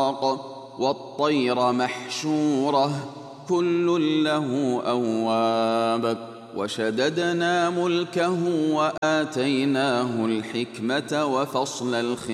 إسحاق والطير محشورة كل له أواب وشددنا ملكه وآتيناه الحكمة وفصل الخطاب